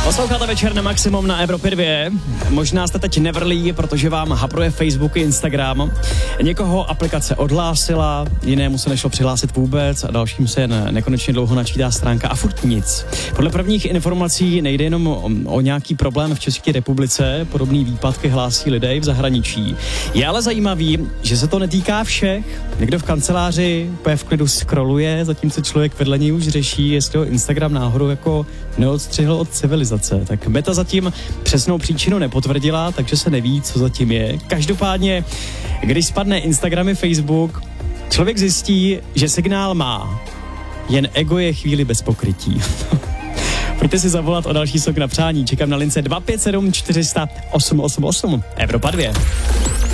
Posloucháte Večer na maximum na Evropě 2. Možná jste teď nevrlí, protože vám hapruje Facebook i Instagram. Někoho aplikace odhlásila, jinému se nešlo přihlásit vůbec a dalším se jen nekonečně dlouho načítá stránka a furt nic. Podle prvních informací nejde jenom o nějaký problém v České republice, podobný výpadky hlásí lidé v zahraničí. Je ale zajímavý, že se to netýká všech. Někdo v kanceláři úplně v klidu scrolluje, zatímco člověk vedle něj už řeší, jestli ho Instagram náhodou jako neodstřihl od civilizace. Tak Meta zatím přesnou příčinu nepotvrdila, takže se neví, co zatím je. Každopádně, když spadne Instagram i Facebook, člověk zjistí, že signál má. Jen ego je chvíli bez pokrytí. Pojďte si zavolat o další sok na přání. Čekám na lince 257 400 888. Evropa 2.